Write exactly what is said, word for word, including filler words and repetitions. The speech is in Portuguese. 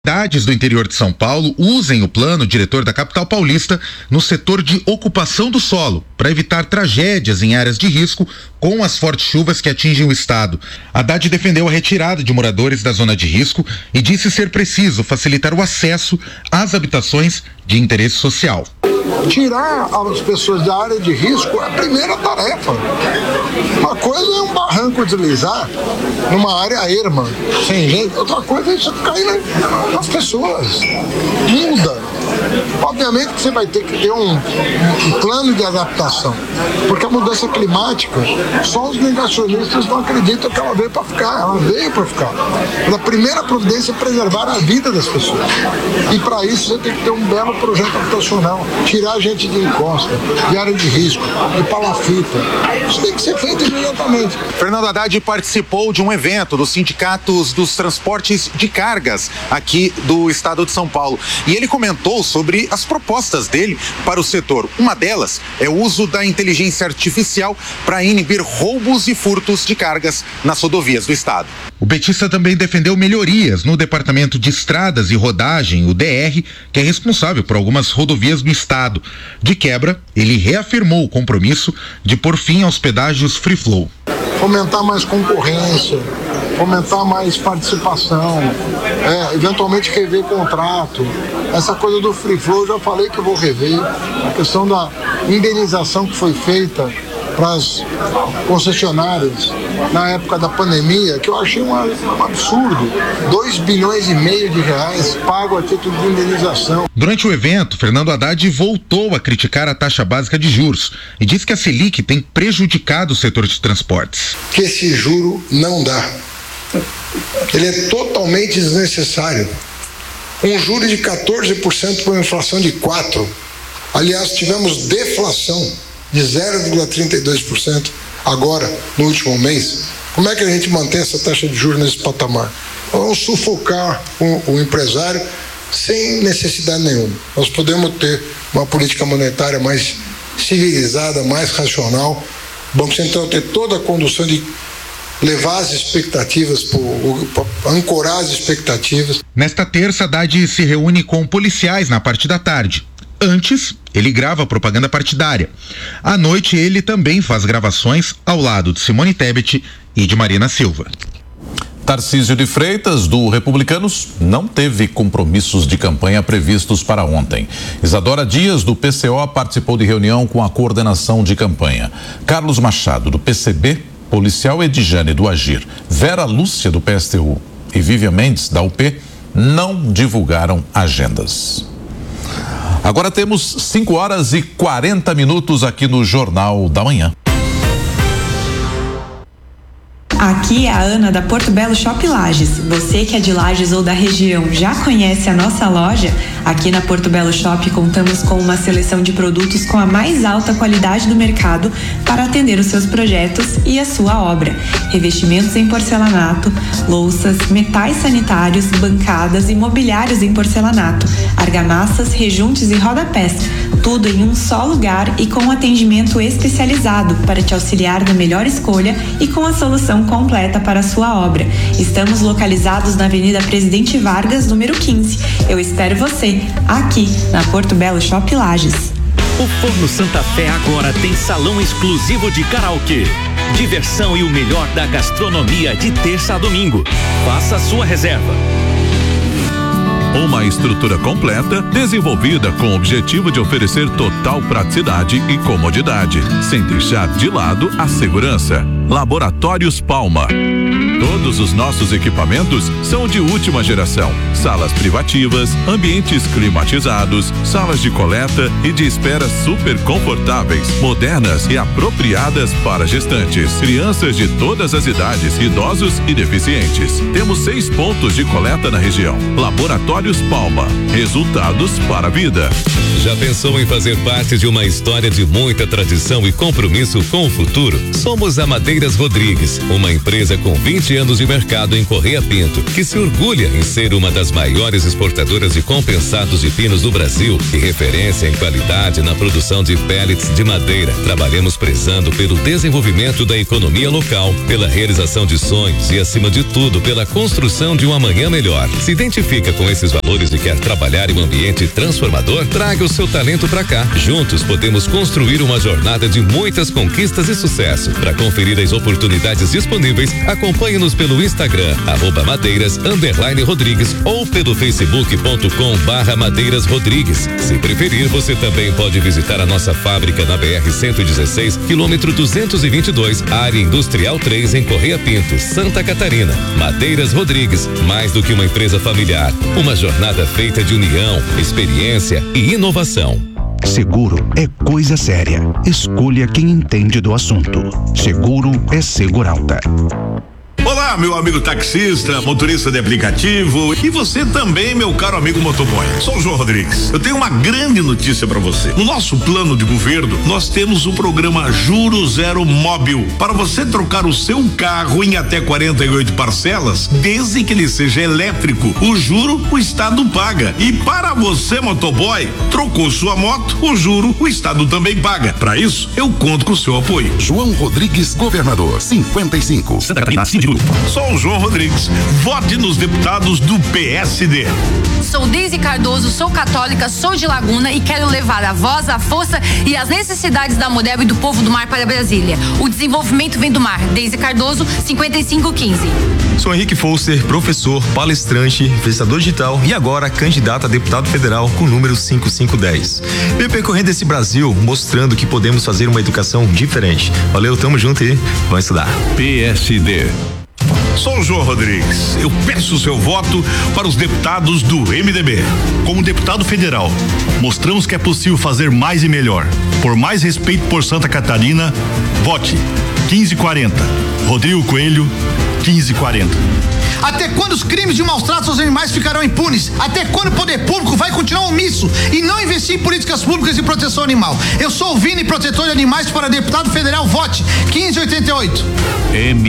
Cidades do interior de São Paulo usem o plano diretor da capital paulista no setor de ocupação do solo para evitar tragédias em áreas de risco com as fortes chuvas que atingem o estado. Haddad defendeu a retirada de moradores da zona de risco e disse ser preciso facilitar o acesso às habitações de interesse social. Tirar as pessoas da área de risco é a primeira tarefa. Uma coisa é um barranco deslizar numa área erma, sem gente. Outra coisa é isso cair nas pessoas. Muda. Obviamente que você vai ter que ter um, um plano de adaptação, porque a mudança climática, só os negacionistas não acreditam que ela veio para ficar. Ela veio para ficar. Mas a primeira providência é preservar a vida das pessoas. E para isso você tem que ter um belo projeto habitacional. Tirar a gente de encosta, de área de risco, de palafita. Isso tem que ser feito imediatamente. Fernando Haddad participou de um evento dos sindicatos dos transportes de cargas aqui do estado de São Paulo. E ele comentou sobre as propostas dele para o setor. Uma delas é o uso da inteligência artificial para inibir roubos e furtos de cargas nas rodovias do estado. O petista também defendeu melhorias no Departamento de Estradas e Rodagem, o D R, que é responsável por algumas rodovias do estado. De quebra, ele reafirmou o compromisso de pôr fim aos pedágios free flow. Fomentar mais concorrência, fomentar mais participação, é, eventualmente rever contrato. Essa coisa do free flow, já falei que eu vou rever. A questão da indenização que foi feita para as concessionárias na época da pandemia, que eu achei uma, um absurdo. dois bilhões e meio de reais pago a título de indenização. Durante o evento, Fernando Haddad voltou a criticar a taxa básica de juros e disse que a Selic tem prejudicado o setor de transportes. Que esse juro não dá. Ele é totalmente desnecessário. Um juro de quatorze por cento por uma inflação de quatro por cento. Aliás, tivemos deflação de zero vírgula trinta e dois por cento agora, no último mês. Como é que a gente mantém essa taxa de juros nesse patamar? Vamos sufocar o, o empresário sem necessidade nenhuma. Nós podemos ter uma política monetária mais civilizada, mais racional. O Banco Central ter toda a condução de levar as expectativas, para ancorar as expectativas. Nesta terça, Haddad se reúne com policiais na parte da tarde. Antes, ele grava propaganda partidária. À noite, ele também faz gravações ao lado de Simone Tebet e de Marina Silva. Tarcísio de Freitas, do Republicanos, não teve compromissos de campanha previstos para ontem. Isadora Dias, do P C O, participou de reunião com a coordenação de campanha. Carlos Machado, do P C B, policial Edjane, do Agir, Vera Lúcia, do P S T U e Vivian Mendes, da U P, não divulgaram agendas. Agora temos cinco horas e quarenta minutos aqui no Jornal da Manhã. Aqui é a Ana da Porto Belo Shop Lages. Você que é de Lages ou da região já conhece a nossa loja? Aqui na Porto Belo Shop contamos com uma seleção de produtos com a mais alta qualidade do mercado para atender os seus projetos e a sua obra. Revestimentos em porcelanato, louças, metais sanitários, bancadas e mobiliários em porcelanato, argamassas, rejuntes e rodapés. Tudo em um só lugar e com atendimento especializado para te auxiliar na melhor escolha e com a solução completa para a sua obra. Estamos localizados na Avenida Presidente Vargas, número quinze. Eu espero você aqui na Porto Belo Shop Lages. O Forno Santa Fé agora tem salão exclusivo de karaokê. Diversão e o melhor da gastronomia de terça a domingo. Faça a sua reserva. Uma estrutura completa, desenvolvida com o objetivo de oferecer total praticidade e comodidade, sem deixar de lado a segurança. Laboratórios Palma. Todos os nossos equipamentos são de última geração. Salas privativas, ambientes climatizados, salas de coleta e de espera super confortáveis, modernas e apropriadas para gestantes, crianças de todas as idades, idosos e deficientes. Temos seis pontos de coleta na região. Laboratórios Palma. Resultados para a vida. Já pensou em fazer parte de uma história de muita tradição e compromisso com o futuro? Somos a Madeira Madeiras Rodrigues, uma empresa com vinte anos de mercado em Correia Pinto, que se orgulha em ser uma das maiores exportadoras de compensados de pinos do Brasil e referência em qualidade na produção de pellets de madeira. Trabalhamos prezando pelo desenvolvimento da economia local, pela realização de sonhos e, acima de tudo, pela construção de um amanhã melhor. Se identifica com esses valores e quer trabalhar em um ambiente transformador? Traga o seu talento pra cá. Juntos podemos construir uma jornada de muitas conquistas e sucesso. Para conferir as oportunidades disponíveis, acompanhe-nos pelo Instagram, arroba madeiras, underline Rodrigues, ou pelo facebook ponto com barra madeiras Rodrigues. Se preferir, você também pode visitar a nossa fábrica na B R cento e dezesseis, quilômetro duzentos e vinte e dois, área industrial três, em Correia Pinto, Santa Catarina. Madeiras Rodrigues, mais do que uma empresa familiar, uma jornada feita de união, experiência e inovação. Seguro é coisa séria. Escolha quem entende do assunto. Seguro é Seguralta. Olá, meu amigo taxista, motorista de aplicativo e você também, meu caro amigo motoboy. Sou o João Rodrigues. Eu tenho uma grande notícia para você. No nosso plano de governo, nós temos o programa Juro Zero Móbil para você trocar o seu carro em até quarenta e oito parcelas, desde que ele seja elétrico. O juro o Estado paga. E para você, motoboy, trocou sua moto, o juro o Estado também paga. Para isso, eu conto com o seu apoio. João Rodrigues, governador, cinquenta e cinco. Santa Catarina, de Sou o João Rodrigues. Vote nos deputados do P S D. Sou Deise Cardoso, sou católica, sou de Laguna e quero levar a voz, a força e as necessidades da mulher e do povo do mar para Brasília. O desenvolvimento vem do mar. Deise Cardoso, cinquenta e cinco quinze. Sou Henrique Foster, professor, palestrante, influenciador digital e agora candidato a deputado federal com o número cinco cinco um zero. Venho percorrendo esse Brasil mostrando que podemos fazer uma educação diferente. Valeu, tamo junto e vamos estudar. P S D. Sou o João Rodrigues. Eu peço o seu voto para os deputados do M D B. Como deputado federal, mostramos que é possível fazer mais e melhor. Por mais respeito por Santa Catarina, vote quinze quarenta. Rodrigo Coelho, quinze quarenta. Até quando os crimes de maus tratos aos animais ficarão impunes? Até quando o poder público vai continuar omisso e não investir em políticas públicas de proteção animal? Eu sou o Vini, protetor de animais, para deputado federal, vote quinze oitenta e oito. M